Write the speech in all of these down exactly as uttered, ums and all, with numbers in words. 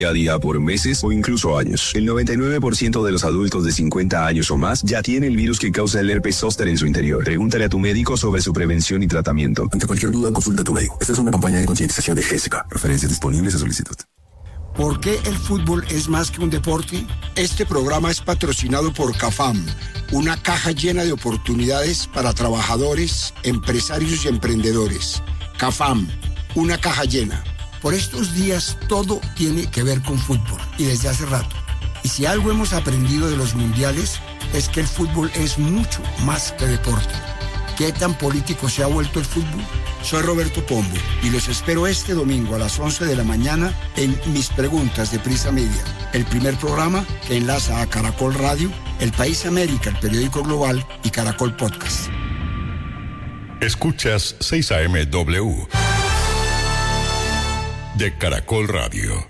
a día por meses o incluso años. El noventa y nueve por ciento de los adultos de cincuenta años o más ya tiene el virus que causa el herpes zóster en su interior. Pregúntale a tu médico sobre su prevención y tratamiento. Ante cualquier duda, consulta a tu médico. Esta es una campaña de concientización de G S K. Referencias disponibles a solicitud. ¿Por qué el fútbol es más que un deporte? Este programa es patrocinado por CAFAM, una caja llena de oportunidades para trabajadores, empresarios y emprendedores. CAFAM, una caja llena. Por estos días todo tiene que ver con fútbol y desde hace rato. Y si algo hemos aprendido de los mundiales es que el fútbol es mucho más que deporte. ¿Qué tan político se ha vuelto el fútbol? Soy Roberto Pombo y los espero este domingo a las once de la mañana en Mis Preguntas de Prisa Media, el primer programa que enlaza a Caracol Radio, El País América, el periódico global y Caracol Podcast. Escuchas seis A M W de Caracol Radio.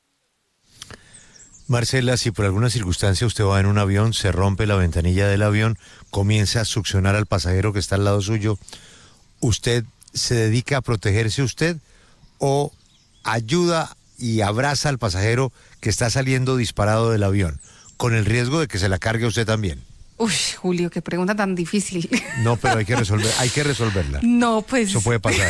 Marcela, si por alguna circunstancia usted va en un avión, se rompe la ventanilla del avión, comienza a succionar al pasajero que está al lado suyo, ¿usted se dedica a protegerse usted o ayuda y abraza al pasajero que está saliendo disparado del avión, con el riesgo de que se la cargue a usted también? Uy, Julio, qué pregunta tan difícil. No, pero hay que resolver, hay que resolverla. No, pues... Eso puede pasar.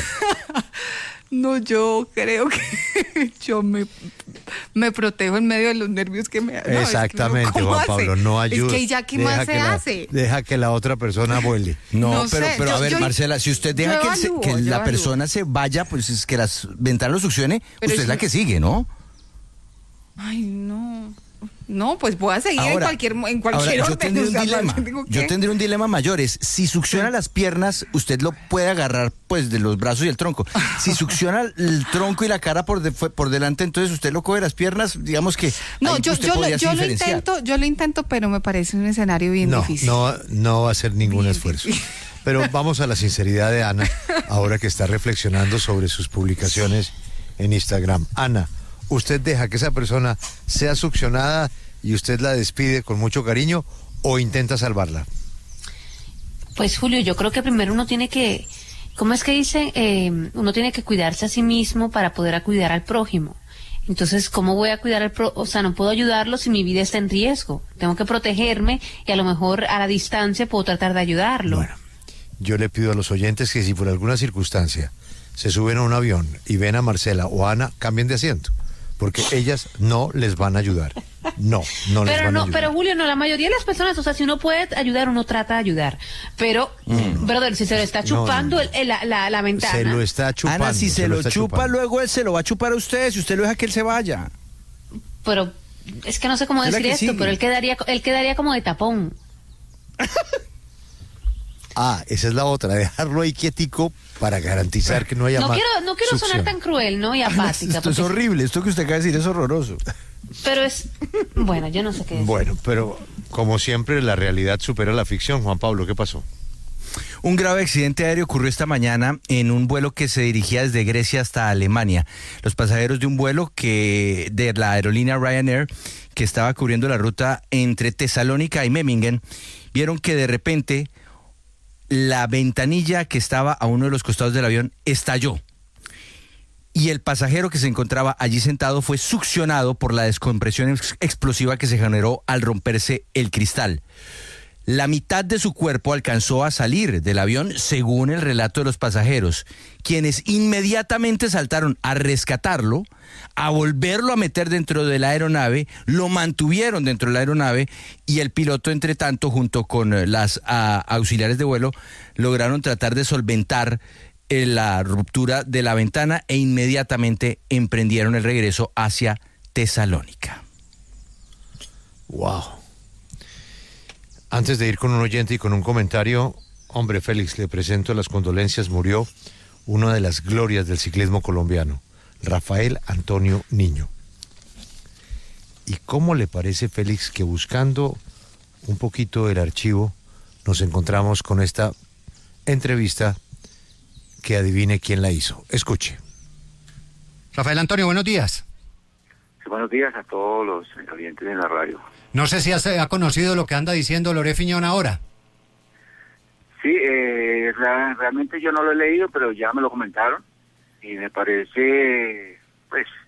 No, yo creo que yo me, me protejo en medio de los nervios que me... No, exactamente, es que, Juan hace? Pablo, no ayuda. Es que ya, ¿qué más se la, hace? Deja que la otra persona vuele. No, No pero, sé, pero yo- a ver, yo- Marcela, si usted deja que, evalúo, se- que yo la evalúo. persona se vaya, pues es que las ventanas lo succione, Pero usted es es la un- que sigue, ¿no? Ay, no. No, pues voy a seguir en Ahora- cualquier, en Ahora, cualquier yo orden, tendría un o sea, dilema, tengo que- yo tendría un dilema mayor, es si succiona las piernas, usted lo puede agarrar pues de los brazos y el tronco. Si succiona el tronco y la cara por, de- por delante, entonces usted lo coge de las piernas, digamos que No, ahí yo, usted yo, lo, podría yo lo diferenciar. intento, yo lo intento, pero me parece un escenario bien no, difícil. no, no va a ser ningún Bien esfuerzo. difícil. Pero vamos a la sinceridad de Ana, ahora que está reflexionando sobre sus publicaciones en Instagram. Ana, ¿usted deja que esa persona sea succionada y usted la despide con mucho cariño o intenta salvarla? Pues Julio, yo creo que primero uno tiene que, ¿cómo es que dice? Eh, uno tiene que cuidarse a sí mismo para poder a cuidar al prójimo. Entonces, ¿cómo voy a cuidar al prójimo? O sea, no puedo ayudarlo si mi vida está en riesgo. Tengo que protegerme y a lo mejor a la distancia puedo tratar de ayudarlo. Bueno, yo le pido a los oyentes que si por alguna circunstancia se suben a un avión y ven a Marcela o a Ana, cambien de asiento, porque ellas no les van a ayudar. No, no les Pero van a no, ayudar. pero Julio, no, la mayoría de las personas, o sea, si uno puede ayudar, uno trata de ayudar. Pero, brother, si se lo está No, chupando no. el- el- la, la, la ventana. Se lo está chupando. Ana, si se, lo, está chupa, chupando. luego él se lo va a chupar a usted, si usted lo deja que él se vaya. Pero es que no sé cómo Es la decir que esto, sigue. pero él quedaría, él quedaría como de tapón. Ah, esa es la otra, dejarlo ahí quietico para garantizar que no haya No más quiero, no quiero sonar succión. tan cruel, ¿no? Y apática. Esto es porque- horrible, esto que usted acaba de decir es horroroso. Pero es, bueno, yo no sé qué decir. Bueno, pero como siempre la realidad supera la ficción. Juan Pablo, ¿qué pasó? Un grave accidente aéreo ocurrió esta mañana en un vuelo que se dirigía desde Grecia hasta Alemania. Los pasajeros de un vuelo que de la aerolínea Ryanair, que estaba cubriendo la ruta entre Tesalónica y Memmingen, vieron que de repente la ventanilla que estaba a uno de los costados del avión estalló. Y el pasajero que se encontraba allí sentado fue succionado por la descompresión ex- explosiva que se generó al romperse el cristal. La mitad de su cuerpo alcanzó a salir del avión, según el relato de los pasajeros, quienes inmediatamente saltaron a rescatarlo, a volverlo a meter dentro de la aeronave, lo mantuvieron dentro de la aeronave y el piloto, entre tanto, junto con eh, las ah, auxiliares de vuelo, lograron tratar de solventar eh, la ruptura de la ventana e inmediatamente emprendieron el regreso hacia Tesalónica. Wow. Antes de ir con un oyente y con un comentario, hombre, Félix, le presento las condolencias. Murió una de las glorias del ciclismo colombiano, Rafael Antonio Niño. ¿Y cómo le parece, Félix, que buscando un poquito el archivo nos encontramos con esta entrevista que adivine quién la hizo? Escuche. Rafael Antonio, buenos días. Sí, buenos días a todos los oyentes en la radio. No sé si has- ha conocido lo que anda diciendo Loré Fiñón ahora. Sí, eh, ra- realmente yo no lo he leído, pero ya me lo comentaron y me parece, pues,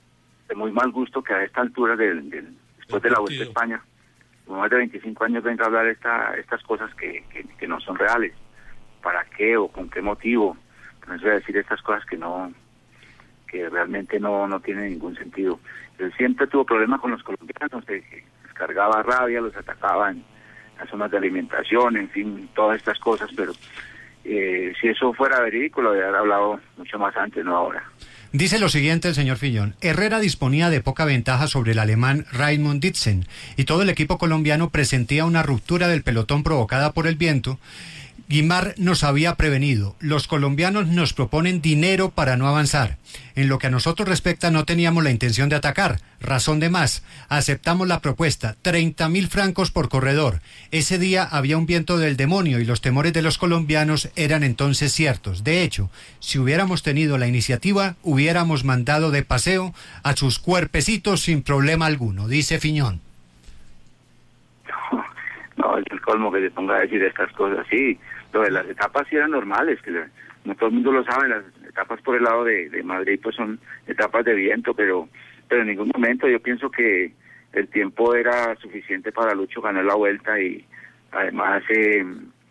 de muy mal gusto que a esta altura, del, del, después de la Vuelta a España, con más de veinticinco años, venga a hablar esta, estas cosas que, que, que no son reales. ¿Para qué o con qué motivo? No sé, decir estas cosas que no, que realmente no, no tienen ningún sentido. Él siempre tuvo problemas con los colombianos, de que descargaba rabia, los atacaba en las zonas de alimentación, en fin, todas estas cosas, pero eh, si eso fuera verídico, lo habría hablado mucho más antes, no ahora. Dice lo siguiente el señor Fillon: Herrera disponía de poca ventaja sobre el alemán Raimund Ditzen y todo el equipo colombiano presentía una ruptura del pelotón provocada por el viento. Guimard nos había prevenido. Los colombianos nos proponen dinero para no avanzar. En lo que a nosotros respecta, no teníamos la intención de atacar. Razón de más. Aceptamos la propuesta. treinta mil francos por corredor. Ese día había un viento del demonio y los temores de los colombianos eran entonces ciertos. De hecho, si hubiéramos tenido la iniciativa, hubiéramos mandado de paseo a sus cuerpecitos sin problema alguno, dice Fiñón. No, no, es el colmo que se ponga a decir estas cosas, sí. Lo de las etapas sí eran normales, que no todo el mundo lo sabe, las etapas por el lado de, de Madrid pues son etapas de viento, pero pero en ningún momento yo pienso que el tiempo era suficiente para Lucho ganar la Vuelta y además eh,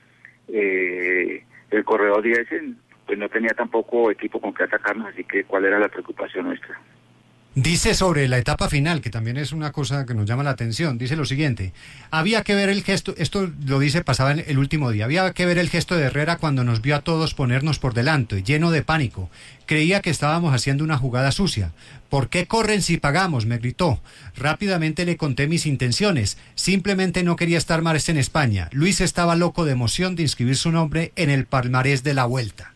eh, el corredor diez pues no tenía tampoco equipo con que atacarnos, así que ¿cuál era la preocupación nuestra? Dice sobre la etapa final, que también es una cosa que nos llama la atención, dice lo siguiente: había que ver el gesto, esto lo dice pasaba en el último día, había que ver el gesto de Herrera cuando nos vio a todos ponernos por delante, lleno de pánico. Creía que estábamos haciendo una jugada sucia. ¿Por qué corren si pagamos?, me gritó. Rápidamente le conté mis intenciones. Simplemente no quería estar más en España. Luis estaba loco de emoción de inscribir su nombre en el palmarés de la Vuelta.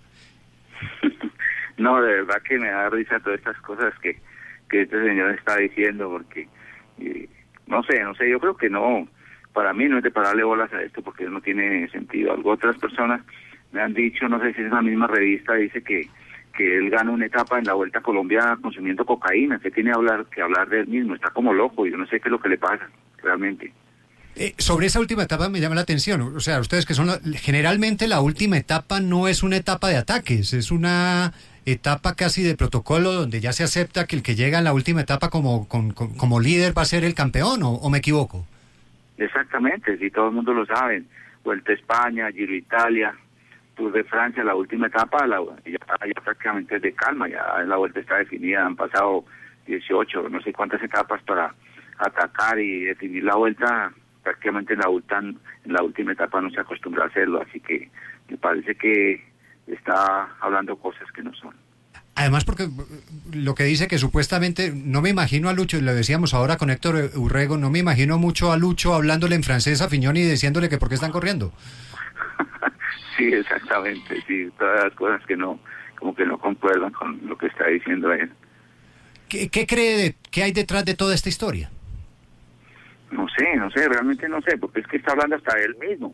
No, de verdad que me da risa todas estas cosas que que este señor está diciendo, porque eh, no sé, no sé, yo creo que no, para mí no es de pararle bolas a esto, porque no tiene sentido. Algo otras personas me han dicho, no sé si es la misma revista, dice que que él gana una etapa en la Vuelta a Colombia consumiendo cocaína, que tiene hablar, que hablar de él mismo, está como loco, yo no sé qué es lo que le pasa, realmente. Eh, sobre esa última etapa me llama la atención, o sea, ustedes que son, la, generalmente la última etapa no es una etapa de ataques, es una etapa casi de protocolo donde ya se acepta que el que llega en la última etapa como con, con, como líder va a ser el campeón, ¿o, o me equivoco? Exactamente, sí, todo el mundo lo sabe. Vuelta a España, Giro Italia, Tour de Francia, la última etapa la, ya, ya prácticamente es de calma, ya la Vuelta está definida, han pasado dieciocho, no sé cuántas etapas para atacar y definir la Vuelta. Prácticamente en la, en la última etapa no se acostumbra a hacerlo, así que me parece que está hablando cosas que no son. Además, porque lo que dice que supuestamente, no me imagino a Lucho, y lo decíamos ahora con Héctor Urrego, no me imagino mucho a Lucho hablándole en francés a Fiñón y diciéndole que por qué están corriendo. Sí, exactamente, sí, todas las cosas que no, como que no concuerdan con lo que está diciendo él. ¿Qué, qué cree, de, qué hay detrás de toda esta historia? No sé, no sé, realmente no sé, porque es que está hablando hasta de él mismo.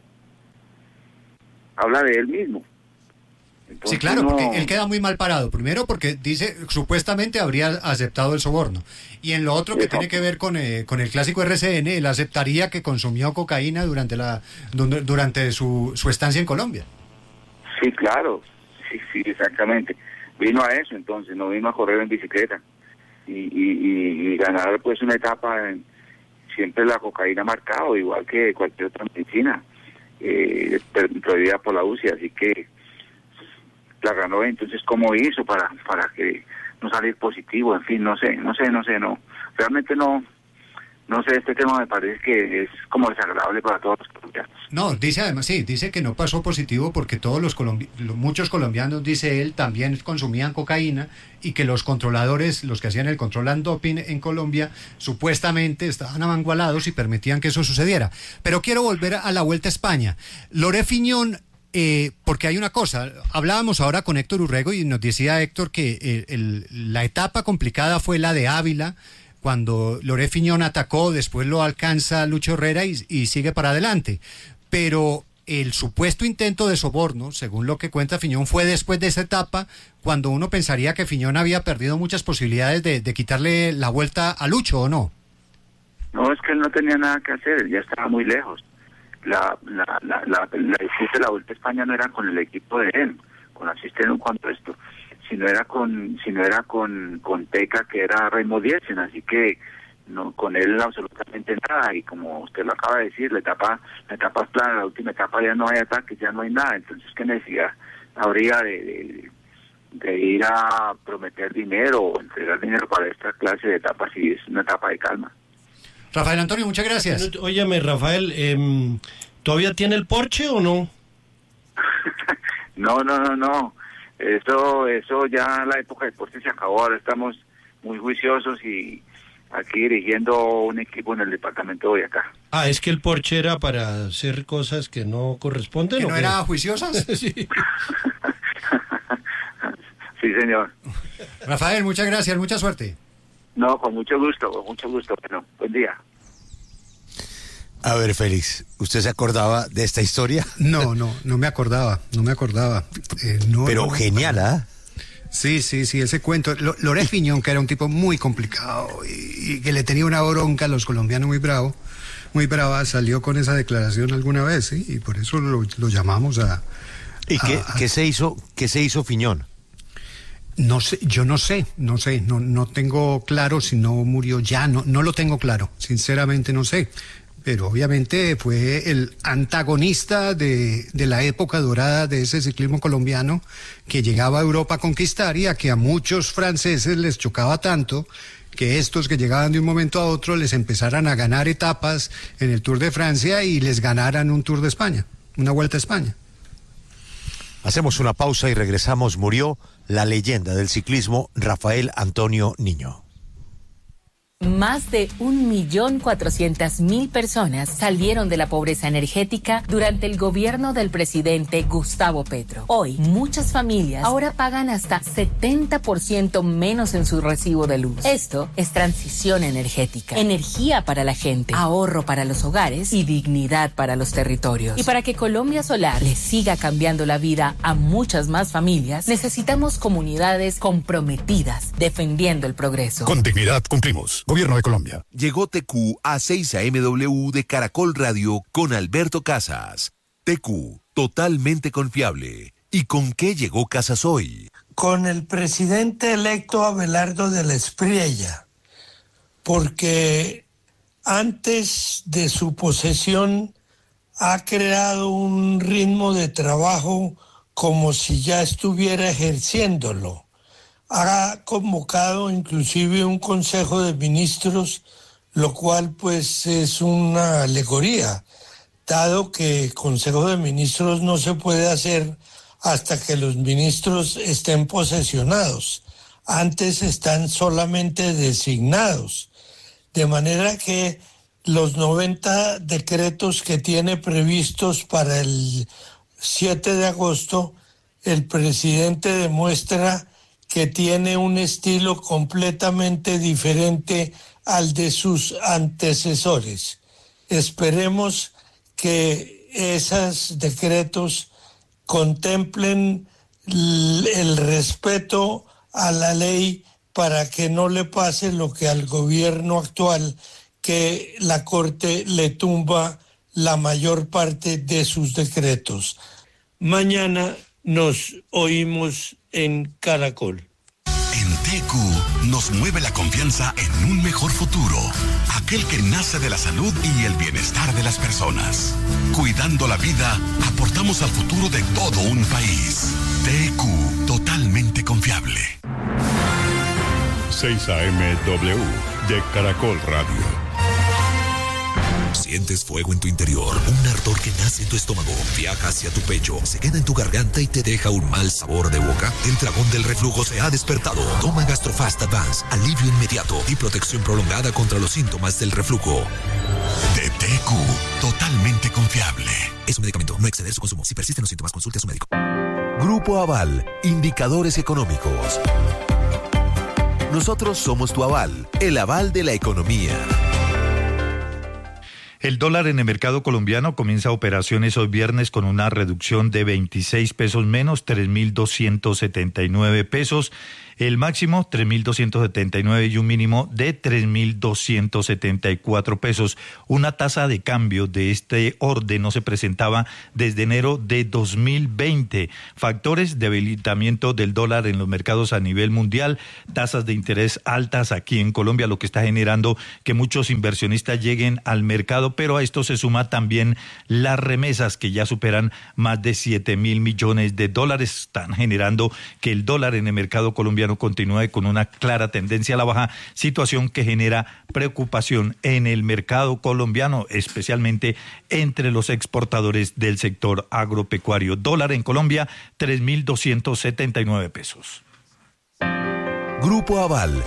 Habla de él mismo. Entonces, sí, claro, no... porque él queda muy mal parado. Primero porque dice, supuestamente habría aceptado el soborno. Y en lo otro que Exacto. tiene que ver con, eh, con el clásico R C N, él aceptaría que consumió cocaína durante la durante su, su estancia en Colombia. Sí, claro, sí, sí, exactamente. Vino a eso entonces, no vino a correr en bicicleta. Y, y, y ganar pues una etapa, en, siempre la cocaína ha marcado, igual que cualquier otra medicina, eh, prohibida por la U C I, así que la ganó. Entonces cómo hizo para para que no salir positivo, en fin, no sé, no sé, no sé, no, realmente no, no sé, este tema me parece que es como desagradable para todos los colombianos. No, dice además, sí, dice que no pasó positivo porque todos los colombianos, muchos colombianos, dice él, también consumían cocaína y que los controladores, los que hacían el control antidoping en Colombia, supuestamente estaban amangualados y permitían que eso sucediera. Pero quiero volver a la Vuelta a España. Loré Fiñón, Eh, porque hay una cosa, hablábamos ahora con Héctor Urrego y nos decía Héctor que el, el, la etapa complicada fue la de Ávila, cuando Loré Fiñón atacó, después lo alcanza Lucho Herrera y, y sigue para adelante. Pero el supuesto intento de soborno, según lo que cuenta Fiñón, fue después de esa etapa, cuando uno pensaría que Fiñón había perdido muchas posibilidades de, de quitarle la vuelta a Lucho, ¿o no? No, es que él no tenía nada que hacer, él ya estaba muy lejos. La, la, la, la, la disputa de la Vuelta a España no era con el equipo de én, con Asisten cuanto esto, si no era con, si no era con, con Teca, que era Raymond Dietzen, así que no, con él absolutamente nada, y como usted lo acaba de decir, la etapa, la etapa es plana, la última etapa ya no hay ataques, ya no hay nada, entonces qué necesidad habría de, de, de ir a prometer dinero o entregar dinero para esta clase de etapas, si es una etapa de calma. Rafael Antonio, muchas gracias. Óyeme, Rafael, eh, ¿todavía tiene el Porsche o no? no, no, no, no, eso, eso ya la época del Porsche se acabó, ahora estamos muy juiciosos y aquí dirigiendo un equipo en el departamento de Boyacá. Ah, es que el Porsche era para hacer cosas que no corresponden. ¿Que ¿o no qué? era juiciosas? Sí. Sí, señor. Rafael, muchas gracias, mucha suerte. No, con mucho gusto, con mucho gusto. Bueno, buen día. A ver, Félix, ¿usted se acordaba de esta historia? No, no, no me acordaba, no me acordaba. Eh, no, Pero no, genial, ¿ah? ¿eh? Sí, sí, sí, ese cuento. Loret Piñón, que era un tipo muy complicado y, y que le tenía una bronca a los colombianos muy bravo, muy brava, salió con esa declaración alguna vez, ¿sí? Y por eso lo, lo llamamos a... ¿Y qué, a, qué se hizo, qué se hizo Piñón? No sé, yo no sé, no sé, no, no tengo claro si no murió ya, no, no lo tengo claro, sinceramente no sé. Pero obviamente fue el antagonista de, de la época dorada de ese ciclismo colombiano que llegaba a Europa a conquistar y a que a muchos franceses les chocaba tanto que estos que llegaban de un momento a otro les empezaran a ganar etapas en el Tour de Francia y les ganaran un Tour de España, una Vuelta a España. Hacemos una pausa y regresamos. Murió la leyenda del ciclismo Rafael Antonio Niño. Más de un millón cuatrocientas mil personas salieron de la pobreza energética durante el gobierno del presidente Gustavo Petro. Hoy, muchas familias ahora pagan hasta setenta por ciento menos en su recibo de luz. Esto es transición energética, energía para la gente, ahorro para los hogares y dignidad para los territorios. Y para que Colombia Solar le siga cambiando la vida a muchas más familias, necesitamos comunidades comprometidas defendiendo el progreso. Con dignidad cumplimos. Gobierno de Colombia. Llegó T Q a seis A M W de Caracol Radio con Alberto Casas. T Q, totalmente confiable. ¿Y con qué llegó Casas hoy? Con el presidente electo Abelardo de la Espriella, porque antes de su posesión ha creado un ritmo de trabajo como si ya estuviera ejerciéndolo. Ha convocado inclusive un consejo de ministros, lo cual pues es una alegoría, dado que el consejo de ministros no se puede hacer hasta que los ministros estén posesionados. Antes están solamente designados, de manera que los noventa decretos que tiene previstos para el siete de agosto, el presidente demuestra que tiene un estilo completamente diferente al de sus antecesores. Esperemos que esos decretos contemplen el respeto a la ley para que no le pase lo que al gobierno actual, que la Corte le tumba la mayor parte de sus decretos. Mañana nos oímos en Caracol. En T Q nos mueve la confianza en un mejor futuro, aquel que nace de la salud y el bienestar de las personas. Cuidando la vida, aportamos al futuro de todo un país. T Q, totalmente confiable. seis A M W de Caracol Radio. Sientes fuego en tu interior, un ardor que nace en tu estómago, viaja hacia tu pecho, se queda en tu garganta y te deja un mal sabor de boca. El dragón del reflujo se ha despertado. Toma Gastrofast Advance, alivio inmediato y protección prolongada contra los síntomas del reflujo. De T Q, totalmente confiable. Es un medicamento, no exceder su consumo. Si persisten los síntomas, consulte a su médico. Grupo Aval, indicadores económicos. Nosotros somos tu aval, el aval de la economía. El dólar en el mercado colombiano comienza operaciones hoy viernes con una reducción de veintiséis pesos menos, tres mil doscientos setenta y nueve pesos. El máximo tres mil doscientos setenta y nueve y un mínimo de tres mil doscientos setenta y cuatro pesos. Una tasa de cambio de este orden no se presentaba desde enero de dos mil veinte. Factores: debilitamiento del dólar en los mercados a nivel mundial, tasas de interés altas aquí en Colombia, lo que está generando que muchos inversionistas lleguen al mercado, pero a esto se suma también las remesas que ya superan más de siete mil millones de dólares. Están generando que el dólar en el mercado colombiano continúe con una clara tendencia a la baja, situación que genera preocupación en el mercado colombiano, especialmente entre los exportadores del sector agropecuario. Dólar en Colombia, tres mil doscientos setenta y nueve pesos. Grupo Aval.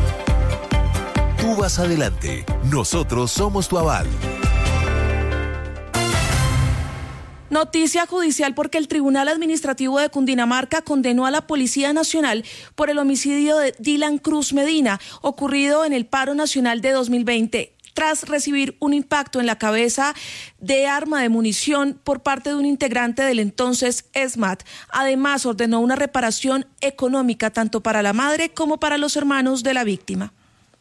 Tú vas adelante, nosotros somos tu aval. Noticia judicial porque el Tribunal Administrativo de Cundinamarca condenó a la Policía Nacional por el homicidio de Dylan Cruz Medina, ocurrido en el paro nacional de dos mil veinte. Tras recibir un impacto en la cabeza de arma de munición por parte de un integrante del entonces ESMAD. Además, ordenó una reparación económica tanto para la madre como para los hermanos de la víctima.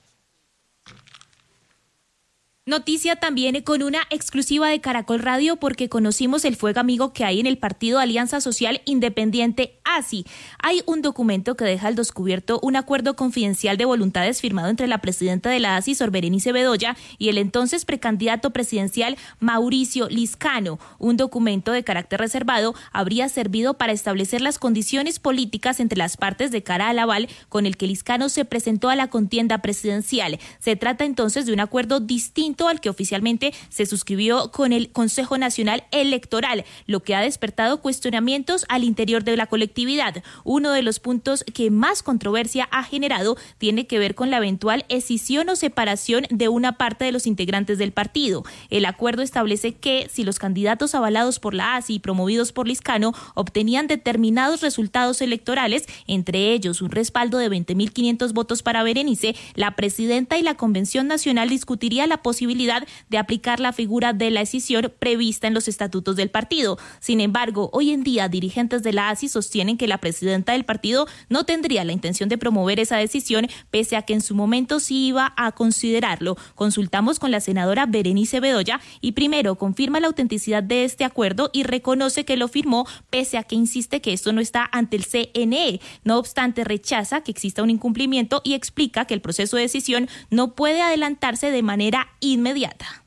Noticia también con una exclusiva de Caracol Radio porque conocimos el fuego amigo que hay en el Partido Alianza Social Independiente A S I. Hay un documento que deja al descubierto un acuerdo confidencial de voluntades firmado entre la presidenta de la A S I, Sor Berenice Bedoya, y el entonces precandidato presidencial Mauricio Liscano. Un documento de carácter reservado habría servido para establecer las condiciones políticas entre las partes de cara al aval con el que Liscano se presentó a la contienda presidencial. Se trata entonces de un acuerdo distinto al que oficialmente se suscribió con el Consejo Nacional Electoral, lo que ha despertado cuestionamientos al interior de la colectividad. Uno de los puntos que más controversia ha generado tiene que ver con la eventual escisión o separación de una parte de los integrantes del partido. El acuerdo establece que si los candidatos avalados por la A S I y promovidos por Liscano obtenían determinados resultados electorales, entre ellos un respaldo de veinte mil quinientos votos para Berenice, la presidenta y la Convención Nacional discutiría la posibilidad de aplicar la figura de la escisión prevista en los estatutos del partido. Sin embargo, hoy en día dirigentes de la A S I sostienen que la presidenta del partido no tendría la intención de promover esa decisión, pese a que en su momento sí iba a considerarlo. Consultamos con la senadora Berenice Bedoya y primero confirma la autenticidad de este acuerdo y reconoce que lo firmó, pese a que insiste que esto no está ante el C N E. No obstante, rechaza que exista un incumplimiento y explica que el proceso de decisión no puede adelantarse de manera inmediata.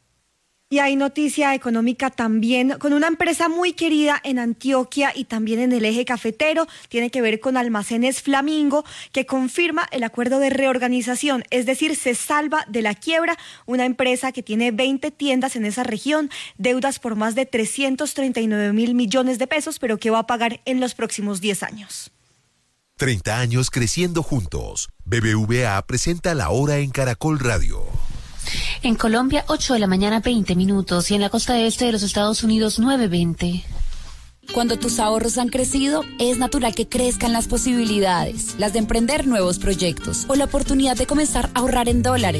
Y hay noticia económica también con una empresa muy querida en Antioquia y también en el eje cafetero. Tiene que ver con Almacenes Flamingo, que confirma el acuerdo de reorganización, es decir, se salva de la quiebra. Una empresa que tiene veinte tiendas en esa región, deudas por más de trescientos treinta y nueve mil millones de pesos, pero que va a pagar en los próximos diez años. treinta años creciendo juntos. B B V A presenta La Hora en Caracol Radio. En Colombia, ocho de la mañana, veinte minutos, y en la costa este de los Estados Unidos, nueve veinte. Cuando tus ahorros han crecido, es natural que crezcan las posibilidades, las de emprender nuevos proyectos o la oportunidad de comenzar a ahorrar en dólares.